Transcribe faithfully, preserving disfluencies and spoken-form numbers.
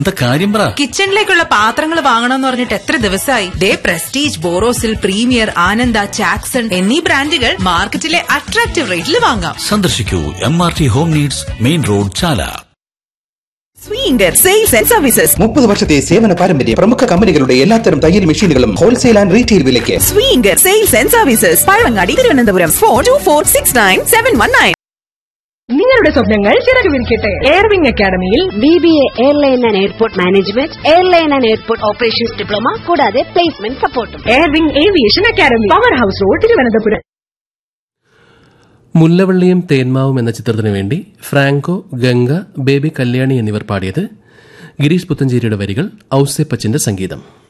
എന്താ കാര്യം പറ? കിച്ചണിലേക്കുള്ള പാത്രങ്ങൾ വാങ്ങണമെന്ന് പറഞ്ഞിട്ട് എത്ര ദിവസമായി? ദേ പ്രസ്റ്റീജ്, ബോറോസിൽ, പ്രീമിയർ, ആനന്ദ, ചാക്സൺ എന്നീ ബ്രാൻഡുകൾ മാർക്കറ്റിലെ അട്രാക്റ്റീവ് റേറ്റിൽ വാങ്ങാം. സന്ദർശിക്കൂ M R T home needs, main road, Chala. സ്വീങ്കർ sales and services. മുപ്പത് വർഷത്തെ സേവന പാരമ്പര്യം. പ്രമുഖ കമ്പനികളുടെ എല്ലാത്തരം തയ്യൽ മെഷീനുകളും ഹോൾസെയിൽ ആൻഡ് റീറ്റെയിൽ വിലയ്ക്ക്. സ്വീങ്കർ sales and services, Pazhavangadi, Thiruvananthapuram. Four to four six nine seven one nine. നിങ്ങളുടെ സ്വപ്നങ്ങൾ ചിറക് വിരിക്കട്ടെ. എയർവിംഗ് അക്കാദമിയിൽ B B A airline and airport management, airline and airport operations diploma, കൂടാതെ പ്ലേസ്മെന്റ് സപ്പോർട്ടും. Air wing aviation academy, power house road, Thiruvananthapuram. മുല്ലവള്ളിയും തേന്മാവും എന്ന ചിത്രത്തിനു വേണ്ടി Franco, Ganga, baby Kalyani എന്നിവർ പാടിയത്. ഗിരീഷ് പുത്തഞ്ചേരിയുടെ വരികൾ, ഔസേപ്പച്ചിന്റെ സംഗീതം.